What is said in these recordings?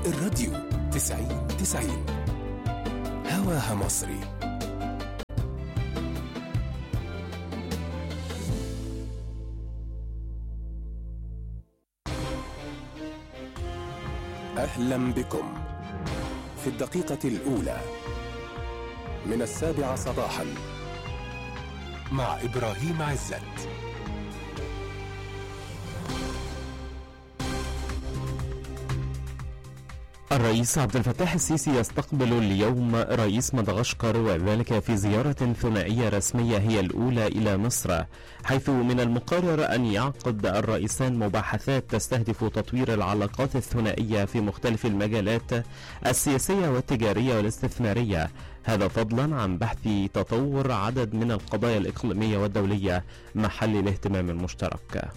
الراديو 90-90 هواها مصري. أهلا بكم في الدقيقة الأولى من 7 صباحا مع إبراهيم عزت. الرئيس عبد الفتاح السيسي يستقبل اليوم رئيس مدغشقر، وذلك في زيارة ثنائية رسمية هي الأولى إلى مصر، حيث من المقرر أن يعقد الرئيسان مباحثات تستهدف تطوير العلاقات الثنائية في مختلف المجالات السياسية والتجارية والاستثمارية، هذا فضلا عن بحث تطور عدد من القضايا الإقليمية والدولية محل الاهتمام المشترك.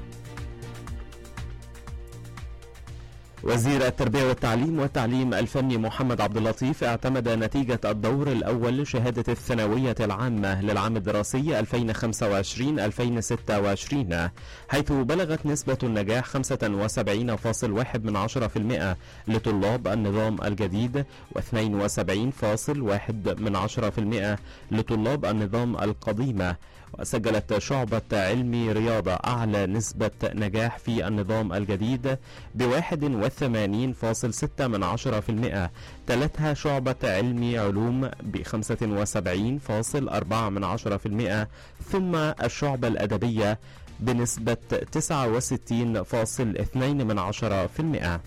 وزير التربية والتعليم الفني محمد عبد اللطيف اعتمد نتيجة الدور الأول لشهادة الثانوية العامة للعام الدراسي 2025-2026، حيث بلغت نسبة النجاح 75.1% لطلاب النظام الجديد و72.1% لطلاب النظام القديم. وسجلت شعبة علمي رياضة أعلى نسبة نجاح في النظام الجديد ب81.6%، تلتها شعبة علمي علوم ب75.4%، ثم الشعبة الأدبية بنسبة 69.2%.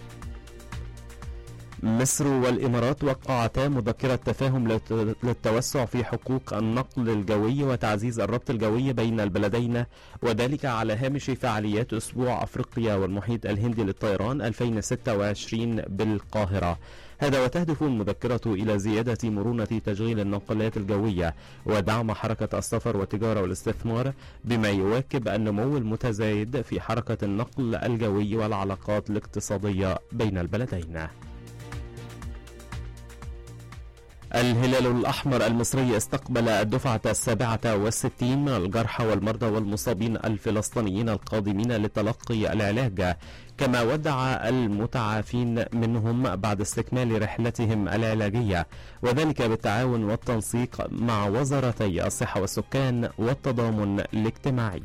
مصر والإمارات وقعتا مذكرة تفاهم للتوسع في حقوق النقل الجوي وتعزيز الربط الجوي بين البلدين، وذلك على هامش فعاليات أسبوع أفريقيا والمحيط الهندي للطيران 2026 بالقاهرة. هذا وتهدف المذكرة إلى زيادة مرونة تشغيل النقلات الجوية ودعم حركة السفر والتجارة والاستثمار، بما يواكب النمو المتزايد في حركة النقل الجوي والعلاقات الاقتصادية بين البلدين. الهلال الأحمر المصري استقبل الدفعة 67 من الجرحى والمرضى والمصابين الفلسطينيين القادمين لتلقي العلاج، كما ودع المتعافين منهم بعد استكمال رحلتهم العلاجية، وذلك بالتعاون والتنسيق مع وزارتي الصحة والسكان والتضامن الاجتماعي.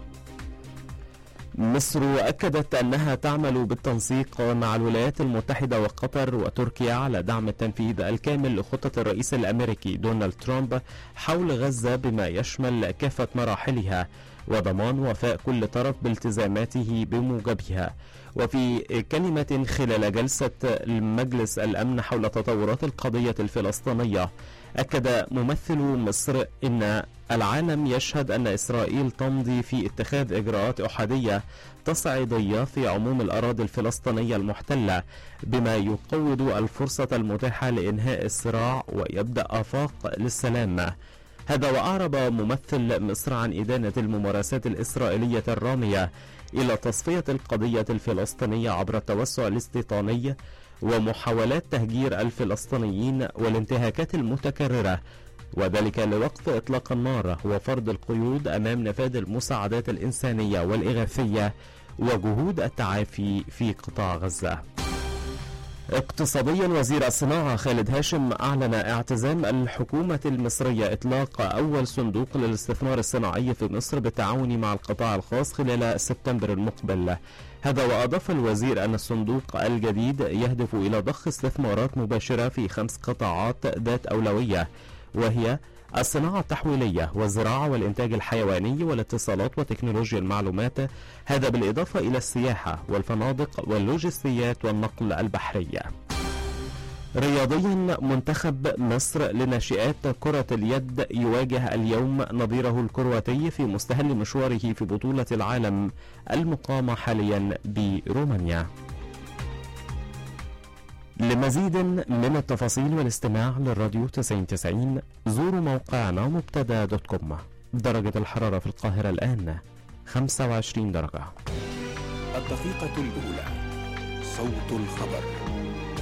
مصر أكدت أنها تعمل بالتنسيق مع الولايات المتحدة وقطر وتركيا على دعم التنفيذ الكامل لخطة الرئيس الأمريكي دونالد ترامب حول غزة، بما يشمل كافة مراحلها وضمان وفاء كل طرف بالتزاماته بموجبها. وفي كلمة خلال جلسة مجلس الأمن حول تطورات القضية الفلسطينية، أكد ممثل مصر أن العالم يشهد أن إسرائيل تمضي في اتخاذ إجراءات أحادية تصعيدية في عموم الأراضي الفلسطينية المحتلة، بما يقوض الفرصة المتاحة لإنهاء الصراع ويبدأ آفاق للسلام. هذا وأعرب ممثل مصر عن إدانة الممارسات الإسرائيلية الرامية إلى تصفية القضية الفلسطينية عبر التوسع الاستيطاني ومحاولات تهجير الفلسطينيين والانتهاكات المتكررة، وذلك لوقف إطلاق النار وفرض القيود أمام نفاذ المساعدات الإنسانية والإغاثية وجهود التعافي في قطاع غزة. اقتصاديا، وزير الصناعة خالد هاشم أعلن اعتزام الحكومة المصرية إطلاق أول صندوق للاستثمار الصناعي في مصر بالتعاون مع القطاع الخاص خلال سبتمبر المقبل. هذا وأضاف الوزير أن الصندوق الجديد يهدف إلى ضخ استثمارات مباشرة في 5 قطاعات ذات أولوية، وهي الصناعة التحويلية والزراعة والإنتاج الحيواني والاتصالات وتكنولوجيا المعلومات، هذا بالإضافة إلى السياحة والفنادق واللوجستيات والنقل البحري. رياضيا، منتخب مصر لناشئات كرة اليد يواجه اليوم نظيره الكرواتي في مستهل مشواره في بطولة العالم المقامة حاليا برومانيا. لمزيد من التفاصيل والاستماع للراديو 90-90 زوروا موقعنا مبتدا.com. درجة الحرارة في القاهرة الآن 25 درجة. الدقيقة الأولى، صوت الخبر.